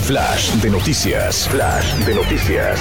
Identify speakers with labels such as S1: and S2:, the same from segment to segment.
S1: Flash de noticias. Flash de noticias.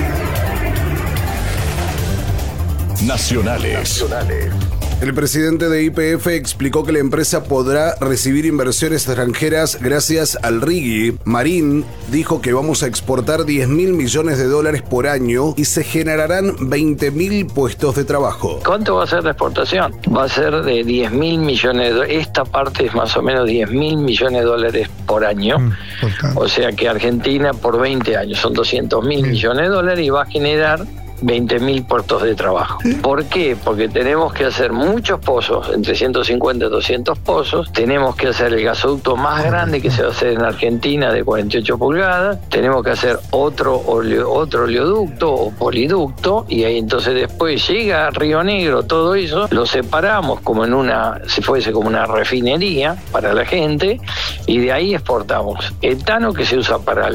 S1: Nacionales.
S2: El presidente de YPF explicó que la empresa podrá recibir inversiones extranjeras gracias al RIGI. Marín dijo que vamos a exportar 10.000 millones de dólares por año y se generarán 20.000 puestos de trabajo.
S3: ¿Cuánto va a ser de exportación? Va a ser de 10.000 millones de dólares. Esta parte es más o menos 10.000 millones de dólares por año. O sea que Argentina por 20 años son 200.000 millones de dólares y va a generar 20.000 puestos de trabajo. ¿Por qué? Porque tenemos que hacer muchos pozos, entre 150 y 200 pozos, tenemos que hacer el gasoducto más grande que se va a hacer en Argentina de 48 pulgadas, tenemos que hacer otro oleoducto o poliducto, y ahí entonces después llega a Río Negro, todo eso, lo separamos como en si fuese como una refinería para la gente, y de ahí exportamos etano que se usa para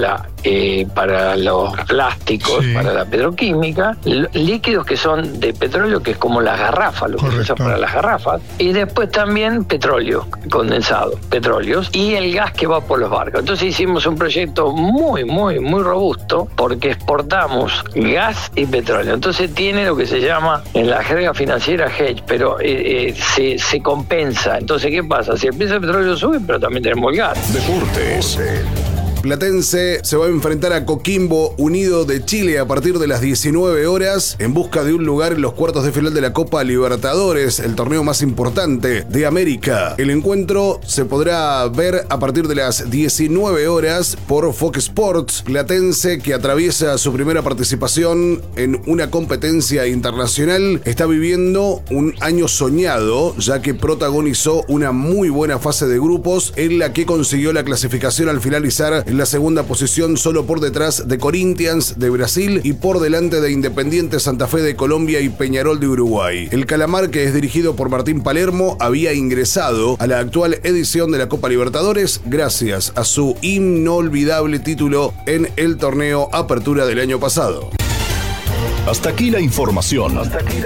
S3: los plásticos, para la petroquímica, líquidos que son de petróleo, que es como las garrafas, lo que se usa para las garrafas, y después también petróleo condensado, petróleos, y el gas que va por los barcos. Entonces hicimos un proyecto muy robusto, porque exportamos gas y petróleo. Entonces tiene lo que se llama en la jerga financiera hedge, pero se compensa. Entonces, ¿qué pasa? Si el precio del petróleo sube, pero también tenemos el gas.
S2: Deportes. Platense se va a enfrentar a Coquimbo Unido de Chile a partir de las 19 horas en busca de un lugar en los cuartos de final de la Copa Libertadores, el torneo más importante de América. El encuentro se podrá ver a partir de las 19 horas por Fox Sports. Platense, que atraviesa su primera participación en una competencia internacional, está viviendo un año soñado, ya que protagonizó una muy buena fase de grupos en la que consiguió la clasificación al finalizar en la segunda posición, solo por detrás de Corinthians de Brasil y por delante de Independiente Santa Fe de Colombia y Peñarol de Uruguay. El Calamar, que es dirigido por Martín Palermo, había ingresado a la actual edición de la Copa Libertadores gracias a su inolvidable título en el torneo Apertura del año pasado.
S1: Hasta aquí la información.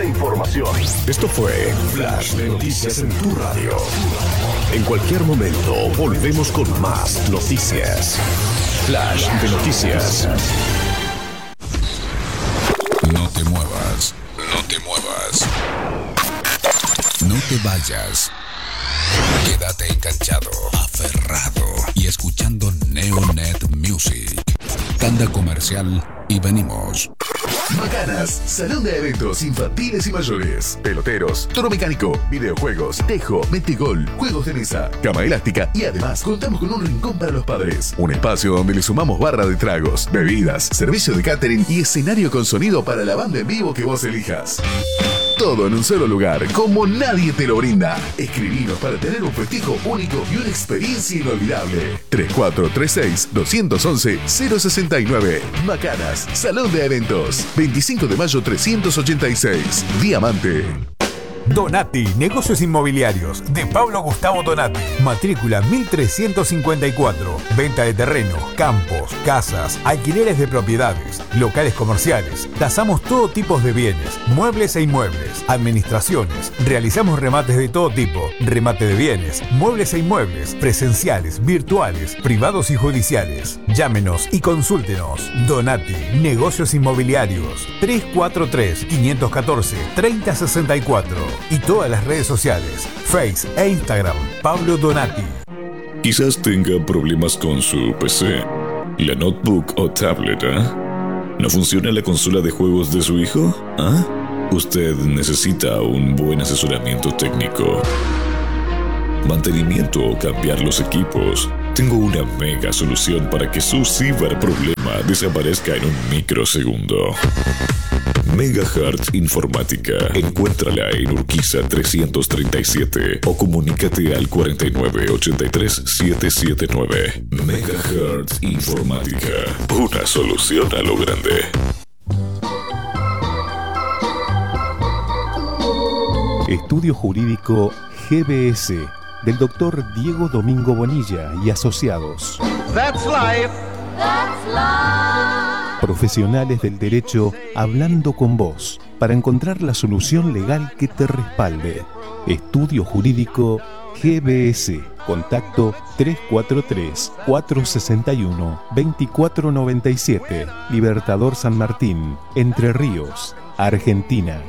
S1: Esto fue Flash de Noticias en tu radio. En cualquier momento volvemos con más noticias. Flash de Noticias.
S4: No te muevas. No te vayas. Quédate enganchado, aferrado y escuchando Neonet Music. Tanda comercial y venimos.
S5: Macanas, salón de eventos infantiles y mayores, peloteros, toro mecánico, videojuegos, tejo, metegol, juegos de mesa, cama elástica y además contamos con un rincón para los padres. Un espacio donde le sumamos barra de tragos, bebidas, servicio de catering y escenario con sonido para la banda en vivo que vos elijas. Todo en un solo lugar, como nadie te lo brinda. Escribinos para tener un festejo único y una experiencia inolvidable. 3436-211-069. Macanas, Salón de Eventos. 25 de mayo 386. Diamante.
S6: Donati, negocios inmobiliarios, de Pablo Gustavo Donati. Matrícula 1354. Venta de terreno, campos, casas, alquileres de propiedades, locales comerciales. Tasamos todo tipo de bienes, muebles e inmuebles, administraciones. Realizamos remates de todo tipo, remate de bienes, muebles e inmuebles, presenciales, virtuales, privados y judiciales. Llámenos y consúltenos. Donati, negocios inmobiliarios. 343-514-3064. Y todas las redes sociales, Face e Instagram, Pablo Donati.
S7: Quizás tenga problemas con su PC, la notebook o tablet, ¿No funciona la consola de juegos de su hijo? Usted necesita un buen asesoramiento técnico, mantenimiento o cambiar los equipos. Tengo una mega solución para que su ciberproblema desaparezca en un microsegundo. Megahertz Informática. Encuéntrala en Urquiza 337 o comunícate al 4983-779. Megahertz Informática. Una solución a lo grande.
S8: Estudio Jurídico GBS del Dr. Diego Domingo Bonilla y Asociados.
S9: That's life. That's life.
S8: Profesionales del derecho hablando con vos para encontrar la solución legal que te respalde. Estudio Jurídico GBS Contacto 343-461-2497. Libertador San Martín, Entre Ríos, Argentina.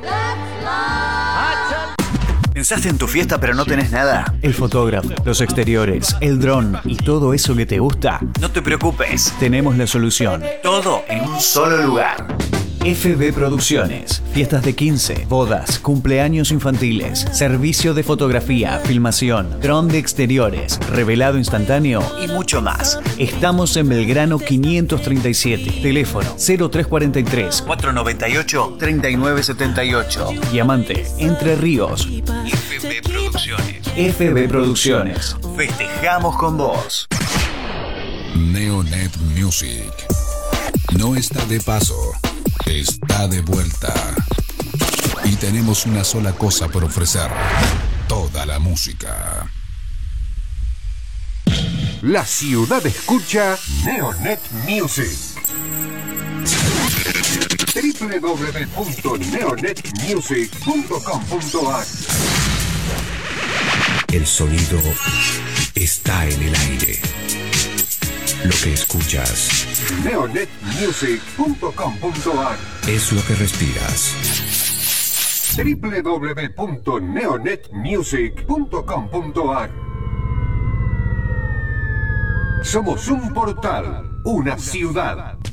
S10: ¿Pensaste en tu fiesta pero no tenés nada? El fotógrafo, los exteriores, el dron y todo eso que te gusta. No te preocupes, tenemos la solución. Todo en un solo lugar. FB Producciones. Fiestas de 15, bodas, cumpleaños infantiles, servicio de fotografía, filmación, dron de exteriores, revelado instantáneo y mucho más. Estamos en Belgrano 537. Teléfono 0343 498 3978. Diamante, Entre Ríos. FB Producciones. FB Producciones. Festejamos con vos.
S4: Neonet Music. No está de paso. Está de vuelta. Y tenemos una sola cosa por ofrecer: toda la música.
S11: La ciudad escucha Neonet Music. www.neonetmusic.com.ar.
S12: El sonido está en el aire. Lo que escuchas
S11: neonetmusic.com.ar
S12: es lo que respiras.
S11: www.neonetmusic.com.ar. Somos un portal, una ciudad.